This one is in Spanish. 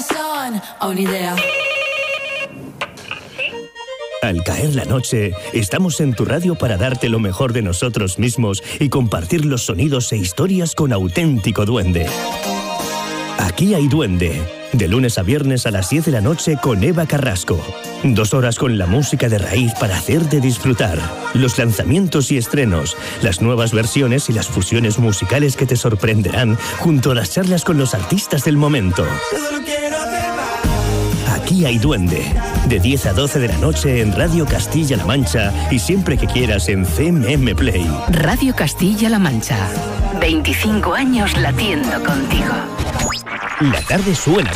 corazón a una idea. Al caer la noche, estamos en tu radio para darte lo mejor de nosotros mismos y compartir los sonidos e historias con auténtico duende. Aquí hay Duende, de lunes a viernes a las 10 de la noche con Eva Carrasco. 2 horas con la música de raíz para hacerte disfrutar. Los lanzamientos y estrenos, las nuevas versiones y las fusiones musicales que te sorprenderán junto a las charlas con los artistas del momento. Aquí hay Duende, de 10 a 12 de la noche en Radio Castilla-La Mancha y siempre que quieras en CMM Play. Radio Castilla-La Mancha. 25 años latiendo contigo. La tarde suena